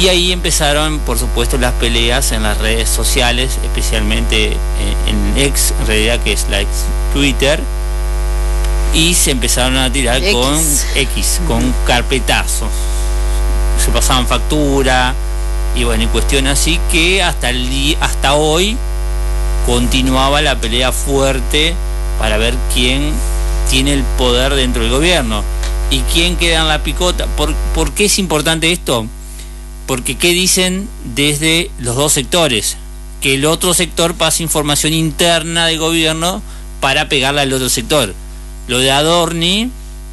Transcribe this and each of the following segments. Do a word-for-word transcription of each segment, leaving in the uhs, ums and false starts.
Y ahí empezaron, por supuesto, las peleas en las redes sociales, especialmente en, en X, en realidad que es la ex Twitter, y se empezaron a tirar X. con X, con carpetazos. Se pasaban factura, y bueno, y cuestión así que hasta, el día, hasta hoy continuaba la pelea fuerte para ver quién tiene el poder dentro del gobierno y quién queda en la picota. ¿Por, ¿por qué es importante esto? Porque ¿qué dicen desde los dos sectores? Que el otro sector pasa información interna del gobierno para pegarla al otro sector. Lo de Adorni,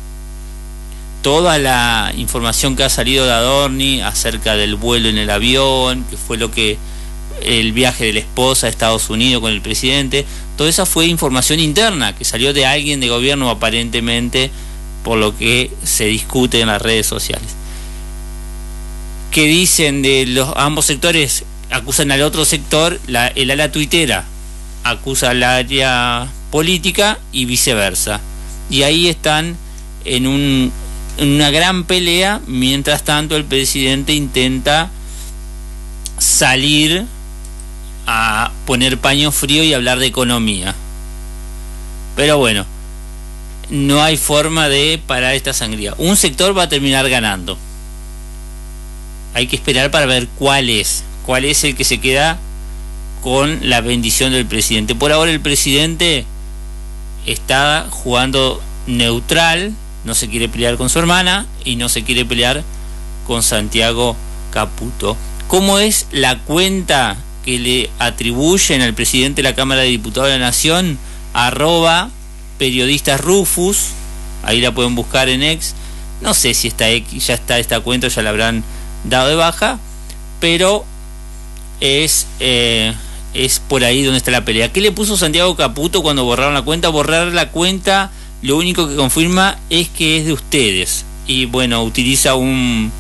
toda la información que ha salido de Adorni acerca del vuelo en el avión, que fue lo que el viaje de la esposa a Estados Unidos con el presidente, toda esa fue información interna que salió de alguien de gobierno aparentemente, por lo que se discute en las redes sociales. ¿Qué dicen de los ambos sectores? Acusan al otro sector, la, el ala tuitera acusa al área política y viceversa. Y ahí están en, un, en una gran pelea. Mientras tanto el presidente intenta salir a poner paño frío y hablar de economía. Pero bueno, no hay forma de parar esta sangría. Un sector va a terminar ganando. Hay que esperar para ver cuál es. Cuál es el que se queda con la bendición del presidente. Por ahora el presidente está jugando neutral, no se quiere pelear con su hermana y no se quiere pelear con Santiago Caputo. ¿Cómo es la cuenta que le atribuyen al presidente de la Cámara de Diputados de la Nación? Arroba periodistas Rufus, ahí la pueden buscar en X. No sé si está X, ya está esta cuenta, ya la habrán dado de baja, pero es eh, es por ahí donde está la pelea. ¿Qué le puso Santiago Caputo cuando borraron la cuenta? Borrar la cuenta lo único que confirma es que es de ustedes, y bueno, utiliza un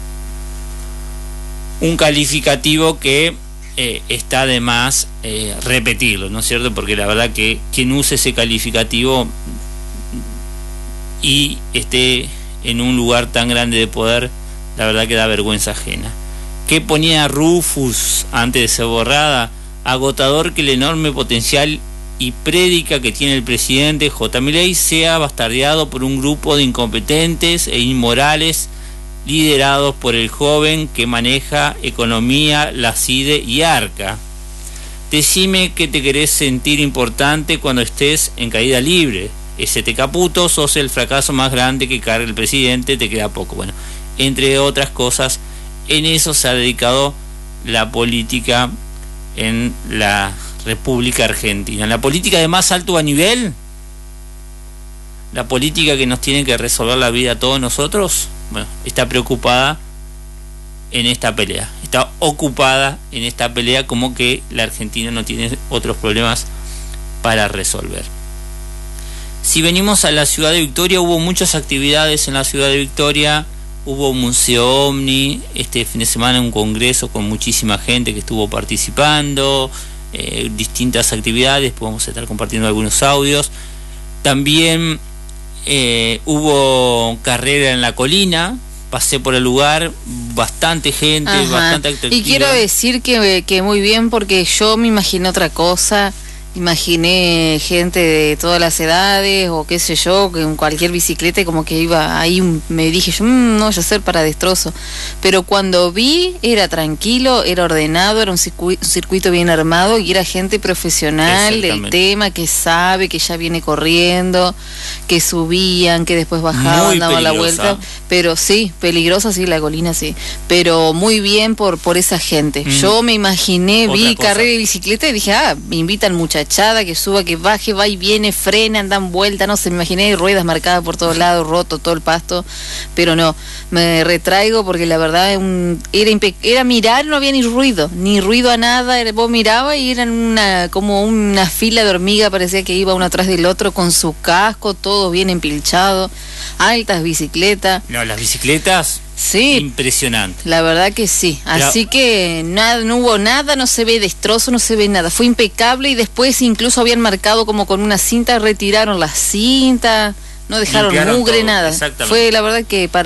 un calificativo que eh, está de más eh, repetirlo, ¿no es cierto? Porque la verdad que quien use ese calificativo y esté en un lugar tan grande de poder, la verdad que da vergüenza ajena. ¿Qué ponía Rufus antes de ser borrada? Agotador que el enorme potencial y prédica que tiene el presidente J. Milei sea bastardeado por un grupo de incompetentes e inmorales liderados por el joven que maneja economía, la CIDE y ARCA. Decime que te querés sentir importante cuando estés en caída libre. S T Caputo, sos el fracaso más grande que carga el presidente, te queda poco. Bueno, entre otras cosas, en eso se ha dedicado la política en la República Argentina. La política de más alto nivel, la política que nos tiene que resolver la vida a todos nosotros, bueno, está preocupada en esta pelea, está ocupada en esta pelea, como que la Argentina no tiene otros problemas para resolver. Si venimos a la ciudad de Victoria, hubo muchas actividades en la ciudad de Victoria. Hubo un Museo Omni este fin de semana, un congreso con muchísima gente que estuvo participando, eh, distintas actividades, podemos estar compartiendo algunos audios. También eh, hubo carrera en la colina, pasé por el lugar, bastante gente, Ajá. bastante actividad. Y quiero decir que, que muy bien, porque yo me imaginé otra cosa. Imaginé gente de todas las edades o qué sé yo, que en cualquier bicicleta, como que iba ahí, me dije yo, mmm, no voy a ser para destrozo. Pero cuando vi, era tranquilo, era ordenado, era un circuito, un circuito bien armado y era gente profesional del tema, que sabe, que ya viene corriendo, que subían, que después bajaban, daban la vuelta. Pero sí, peligrosa sí, la colina sí, pero muy bien por, por esa gente. Mm. Yo me imaginé, Otra vi cosa. carrera de bicicleta y dije, ah, me invitan muchachos, que suba, que baje, va y viene, frena, dan vuelta, no sé, me imaginé ruedas marcadas por todos lados, roto todo el pasto, pero no, me retraigo porque la verdad un, era, era mirar, no había ni ruido, ni ruido a nada, era, vos mirabas y eran una, como una fila de hormiga, parecía que iba uno atrás del otro con su casco, todo bien empilchado, altas bicicletas. No, las bicicletas... Sí, impresionante. La verdad que sí. Así que nada, no hubo nada, no se ve destrozo, no se ve nada. Fue impecable y después incluso habían marcado como con una cinta, retiraron la cinta, no dejaron mugre, nada. Fue la verdad que para